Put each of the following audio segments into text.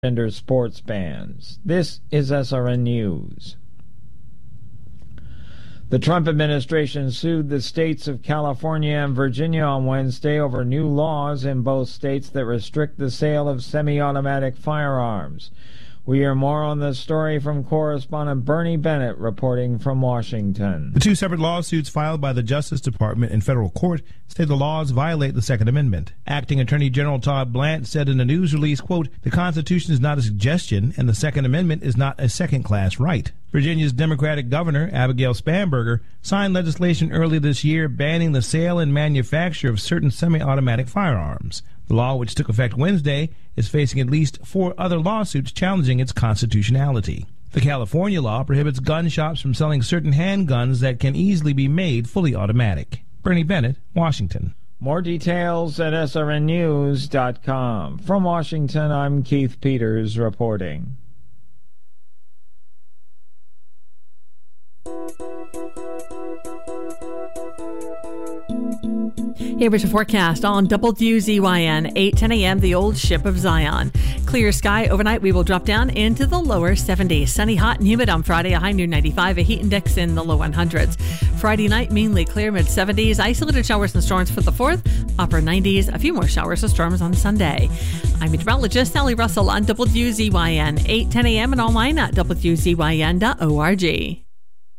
gender sports bans. This is SRN News. The Trump administration sued the states of California and Virginia on Wednesday over new laws in both states that restrict the sale of semi-automatic firearms. We hear more on this story from correspondent Bernie Bennett reporting from Washington. The two separate lawsuits filed by the Justice Department in federal court say the laws violate the Second Amendment. Acting Attorney General Todd Blanche said in a news release, quote, "The Constitution is not a suggestion and the Second Amendment is not a second-class right." Virginia's Democratic Governor, Abigail Spanberger, signed legislation earlier this year banning the sale and manufacture of certain semi-automatic firearms. The law, which took effect Wednesday, is facing at least 4 other lawsuits challenging its constitutionality. The California law prohibits gun shops from selling certain handguns that can easily be made fully automatic. Bernie Bennett, Washington. More details at srnnews.com. From Washington, I'm Keith Peters reporting. Here is your forecast on WZYN, 8:10 a.m., the old ship of Zion. Clear sky overnight. We will drop down into the lower 70s. Sunny, hot, and humid on Friday, a high near 95, a heat index in the low 100s. Friday night, mainly clear, mid-70s. Isolated showers and storms for the 4th, upper 90s. A few more showers and storms on Sunday. I'm meteorologist Sally Russell on WZYN, 8:10 a.m. and online at WZYN.org.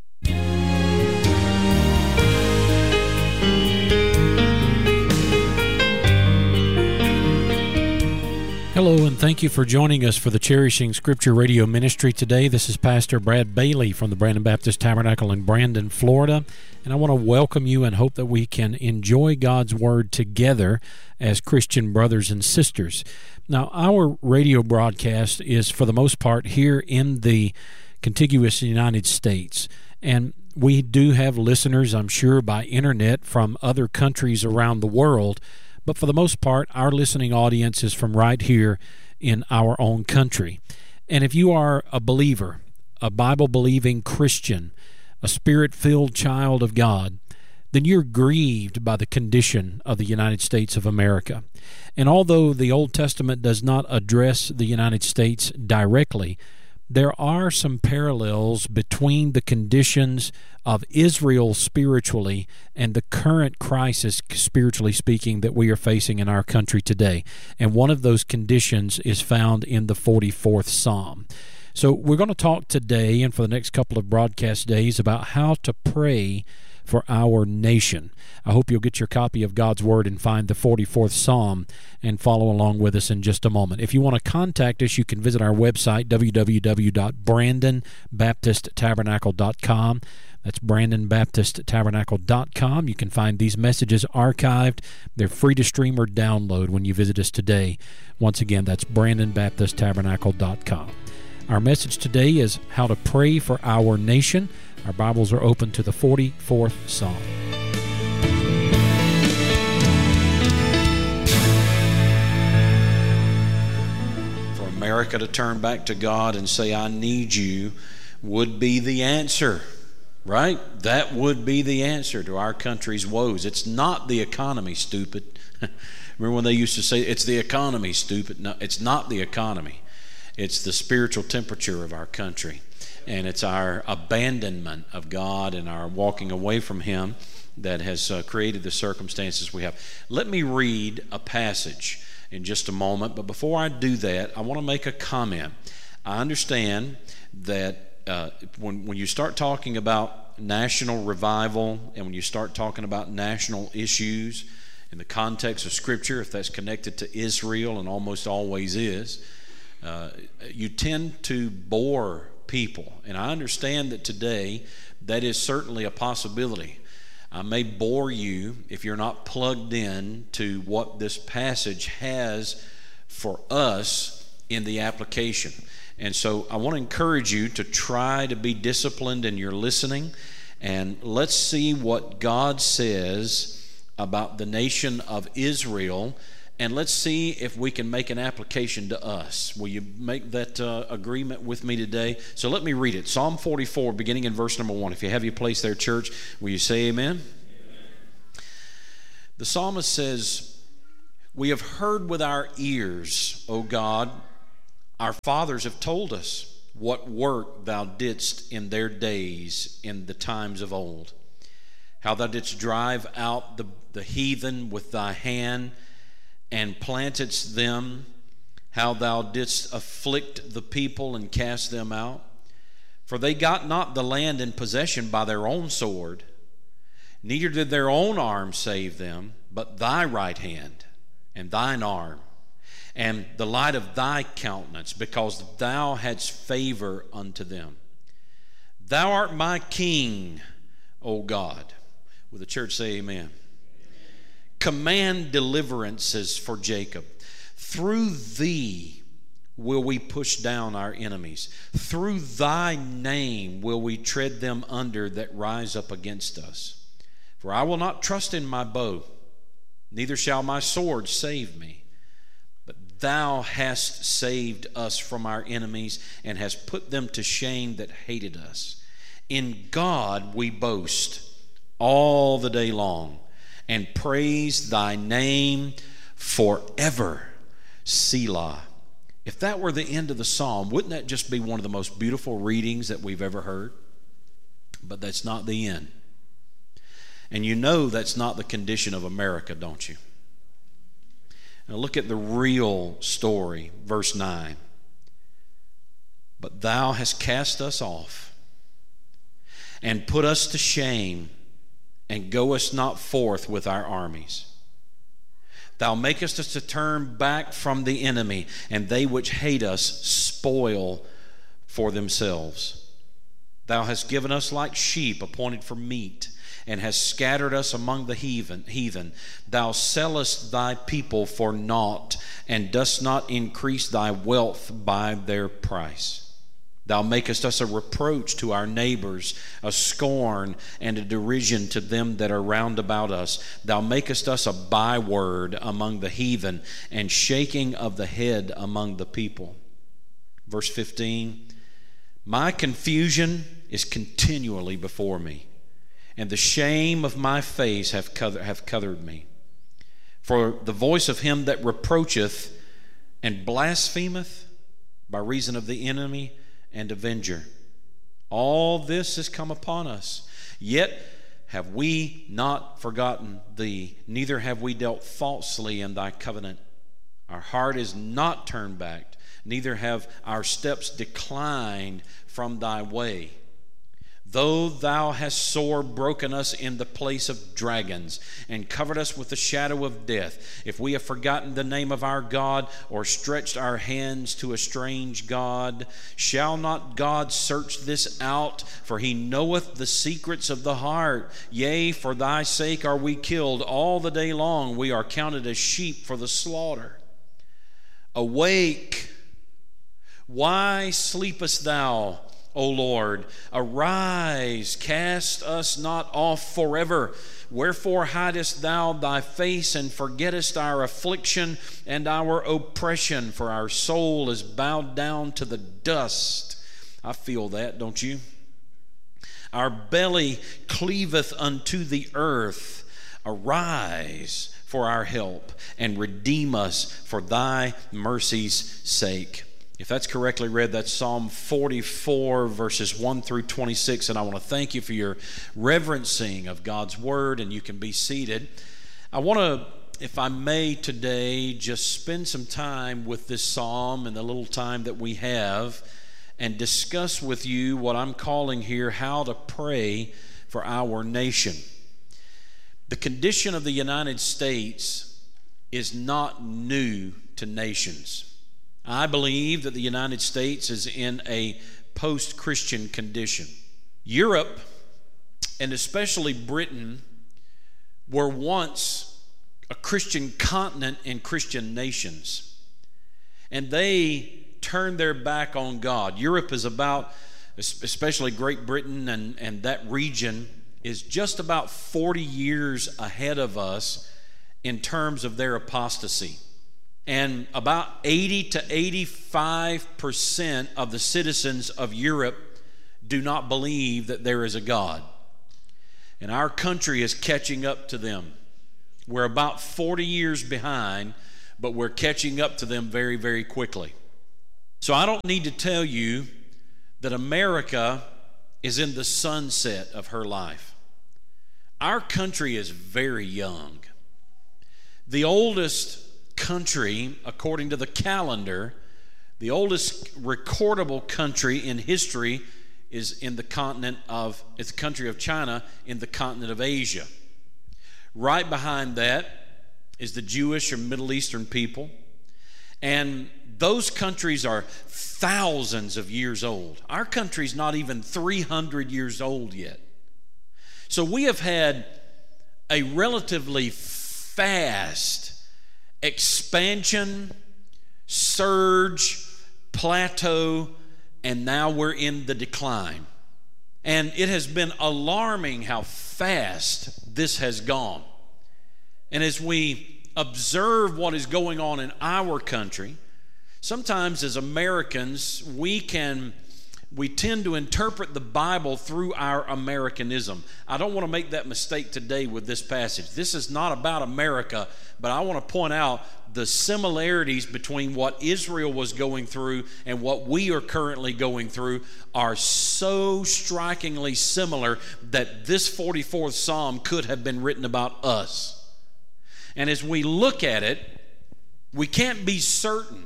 Hello, and thank you for joining us for the Cherishing Scripture Radio Ministry today. This is Pastor Brad Bailey from the Brandon Baptist Tabernacle in Brandon, Florida, and I want to welcome you and hope that we can enjoy God's Word together as Christian brothers and sisters. Now, our radio broadcast is, for the most part, here in the contiguous United States, and we do have listeners, I'm sure, by internet from other countries around the world. But for the most part, our listening audience is from right here in our own country. And if you are a believer, a Bible-believing Christian, a Spirit-filled child of God, then you're grieved by the condition of the United States of America. And although the Old Testament does not address the United States directly, there are some parallels between the conditions of Israel spiritually and the current crisis, spiritually speaking, that we are facing in our country today. And one of those conditions is found in the 44th Psalm. So we're going to talk today and for the next couple of broadcast days about how to pray for our nation. I hope you'll get your copy of God's Word and find the 44th Psalm and follow along with us in just a moment. If you want to contact us, you can visit our website, www.brandonbaptisttabernacle.com. That's brandonbaptisttabernacle.com. You can find these messages archived. They're free to stream or download when you visit us today. Once again, that's brandonbaptisttabernacle.com. Our message today is how to pray for our nation. Our Bibles are open to the 44th Psalm. For America to turn back to God and say, "I need you," would be the answer, right? That would be the answer to our country's woes. It's not the economy, stupid. Remember when they used to say, "It's the economy, stupid"? No, it's not the economy. It's the spiritual temperature of our country. And it's our abandonment of God and our walking away from Him that has created the circumstances we have. Let me read a passage in just a moment, but before I do that, I want to make a comment. I understand that when you start talking about national revival and when you start talking about national issues in the context of Scripture, if that's connected to Israel, and almost always is, you tend to bore people, and I understand that today that is certainly a possibility. I may bore you if you're not plugged in to what this passage has for us in the application. And so I want to encourage you to try to be disciplined in your listening, and let's see what God says about the nation of Israel, and let's see if we can make an application to us. Will you make that agreement with me today? So let me read it. Psalm 44, beginning in verse number 1. If you have your place there, church, will you say amen? Amen. The psalmist says, "We have heard with our ears, O God, Our fathers have told us what work thou didst in their days in the times of old, how thou didst drive out the heathen with thy hand and plantedst them, how thou didst afflict the people and cast them out. For they got not the land in possession by their own sword, neither did their own arm save them, but thy right hand and thine arm, and the light of thy countenance, because thou hadst favor unto them. Thou art my king, O God. Will the church say amen? Command deliverances for Jacob. Through thee will we push down our enemies. Through thy name will we tread them under that rise up against us. For I will not trust in my bow, neither shall my sword save me. But thou hast saved us from our enemies, and hast put them to shame that hated us. In God we boast all the day long, and praise thy name forever. Selah. If that were the end of the psalm, wouldn't that just be one of the most beautiful readings that we've ever heard? But that's not the end. And you know that's not the condition of America, don't you? Now look at the real story, verse 9. But thou hast cast us off, and put us to shame, and goest not forth with our armies. Thou makest us to turn back from the enemy, and they which hate us spoil for themselves. Thou hast given us like sheep appointed for meat, and hast scattered us among the heathen. Thou sellest thy people for naught, and dost not increase thy wealth by their price. Thou makest us a reproach to our neighbors, a scorn and a derision to them that are round about us. Thou makest us a byword among the heathen, and shaking of the head among the people. Verse 15, my confusion is continually before me, and the shame of my face hath covered me. For the voice of him that reproacheth and blasphemeth by reason of the enemy and avenger, all this has come upon us. Yet have we not forgotten thee, neither have we dealt falsely in thy covenant. Our heart is not turned back, neither have our steps declined from thy way. Though thou hast sore broken us in the place of dragons, and covered us with the shadow of death, if we have forgotten the name of our God, or stretched our hands to a strange God, shall not God search this out? For he knoweth the secrets of the heart. Yea, for thy sake are we killed. All the day long we are counted as sheep for the slaughter. Awake, why sleepest thou, O Lord? Arise, cast us not off forever. Wherefore hidest thou thy face, and forgettest our affliction and our oppression? For our soul is bowed down to the dust. I feel that, don't you? Our belly cleaveth unto the earth. Arise for our help, and redeem us for thy mercy's sake. If that's correctly read, that's Psalm 44, verses 1 through 26. And I want to thank you for your reverencing of God's Word, and you can be seated. I want to, if I may today, just spend some time with this psalm and the little time that we have, and discuss with you what I'm calling here how to pray for our nation. The condition of the United States is not new to nations. I believe that the United States is in a post-Christian condition. Europe, and especially Britain, were once a Christian continent and Christian nations. And they turned their back on God. Europe is about, especially Great Britain and that region, is just about 40 years ahead of us in terms of their apostasy. And about 80 to 85% of the citizens of Europe do not believe that there is a God. And our country is catching up to them. We're about 40 years behind, but we're catching up to them very, very quickly. So I don't need to tell you that America is in the sunset of her life. Our country is very young. The oldest country, according to the calendar, the oldest recordable country in history is in the it's the country of China in the continent of Asia. Right behind that is the Jewish or Middle Eastern people. And those countries are thousands of years old. Our country's not even 300 years old yet. So we have had a relatively fast expansion, surge, plateau, and now we're in the decline. And it has been alarming how fast this has gone. And as we observe what is going on in our country, sometimes as Americans, we tend to interpret the Bible through our Americanism. I don't want to make that mistake today with this passage. This is not about America, but I want to point out the similarities between what Israel was going through and what we are currently going through are so strikingly similar that this 44th Psalm could have been written about us. And as we look at it, we can't be certain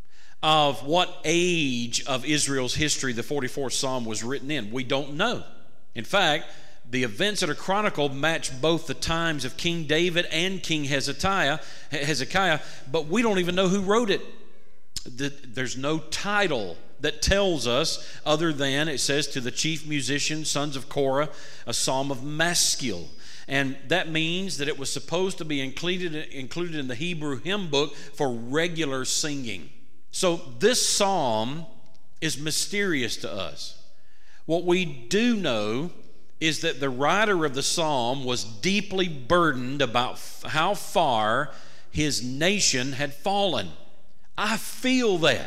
of what age of Israel's history the 44th Psalm was written in. We don't know. In fact, the events that are chronicled match both the times of King David and King Hezekiah, but we don't even know who wrote it. There's no title that tells us, other than it says, to the chief musicians, sons of Korah, a psalm of Maskil. And that means that it was supposed to be included in the Hebrew hymn book for regular singing. So this psalm is mysterious to us. What we do know is that the writer of the psalm was deeply burdened about how far his nation had fallen. I feel that.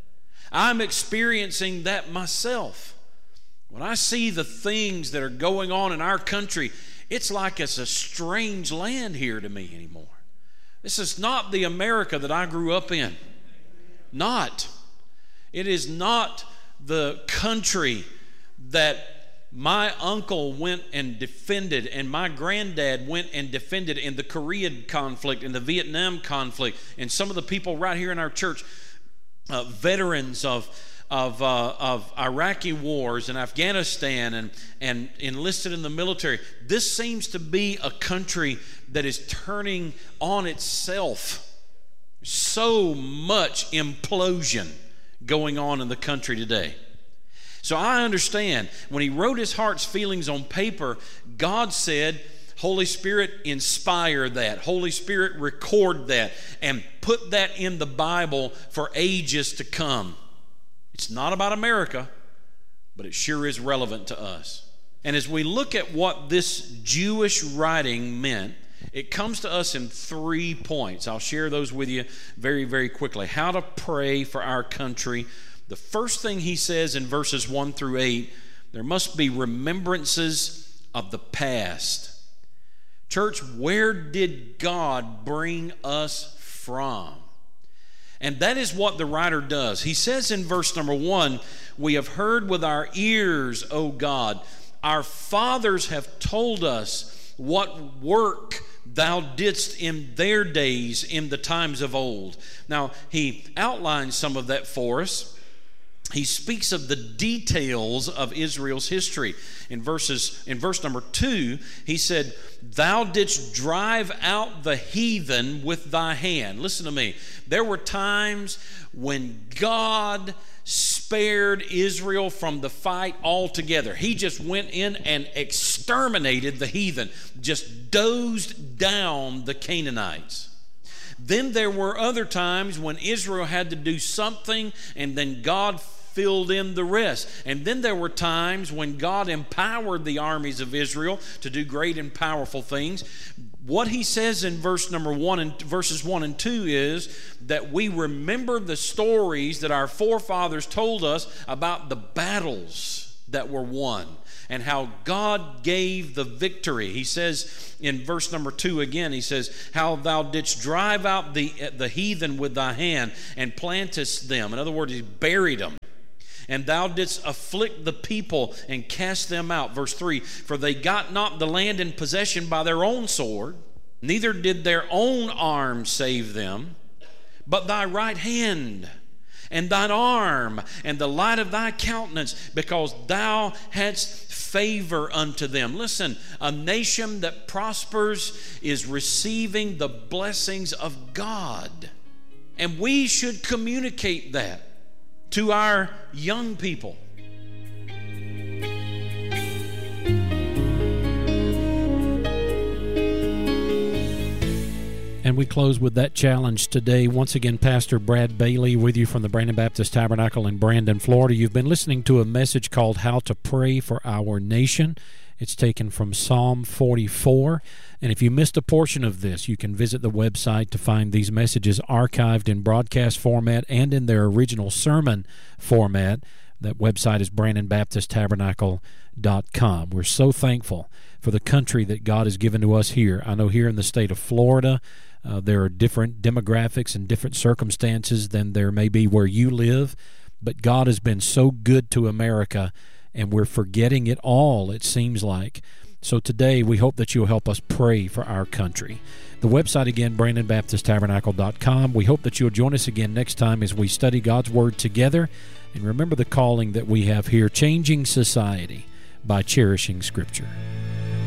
I'm experiencing that myself. When I see the things that are going on in our country, it's like it's a strange land here to me anymore. This is not the America that I grew up in. Not. It is not the country that my uncle went and defended and my granddad went and defended in the Korean conflict, in the Vietnam conflict, and some of the people right here in our church, veterans of Iraqi wars and Afghanistan and enlisted in the military. This seems to be a country that is turning on itself. So much implosion going on in the country today. So I understand when he wrote his heart's feelings on paper, God said, Holy Spirit, inspire that. Holy Spirit, record that and put that in the Bible for ages to come. It's not about America, but it sure is relevant to us. And as we look at what this Jewish writing meant, it comes to us in 3 points. I'll share those with you very, very quickly. How to pray for our country. The first thing he says in verses 1 through 8, there must be remembrances of the past. Church, where did God bring us from? And that is what the writer does. He says in verse number 1, we have heard with our ears, O God. Our fathers have told us what work thou didst in their days in the times of old. Now, he outlines some of that for us. He speaks of the details of Israel's history. In verse number 2, he said, Thou didst drive out the heathen with thy hand. Listen to me. There were times when God spared Israel from the fight altogether. He just went in and exterminated the heathen, just dozed down the Canaanites. Then there were other times when Israel had to do something, and then God filled in the rest. And then there were times when God empowered the armies of Israel to do great and powerful things. What he says in verses 1 and 2 is that we remember the stories that our forefathers told us about the battles that were won and how God gave the victory. He says in verse number 2 again, he says, how thou didst drive out the heathen with thy hand and plantest them. In other words, he buried them. And thou didst afflict the people and cast them out. Verse 3, for they got not the land in possession by their own sword, neither did their own arm save them, but thy right hand and thine arm and the light of thy countenance, because thou hadst favor unto them. Listen, a nation that prospers is receiving the blessings of God. And we should communicate that to our young people. And we close with that challenge today. Once again, Pastor Brad Bailey with you from the Brandon Baptist Tabernacle in Brandon, Florida. You've been listening to a message called How to Pray for Our Nation. It's taken from Psalm 44. And if you missed a portion of this, you can visit the website to find these messages archived in broadcast format and in their original sermon format. That website is BrandonBaptistTabernacle.com. We're so thankful for the country that God has given to us here. I know here in the state of Florida, there are different demographics and different circumstances than there may be where you live, but God has been so good to America, and we're forgetting it all, it seems like. So today, we hope that you'll help us pray for our country. The website again, BrandonBaptistTabernacle.com. We hope that you'll join us again next time as we study God's Word together. And remember the calling that we have here, changing society by cherishing Scripture.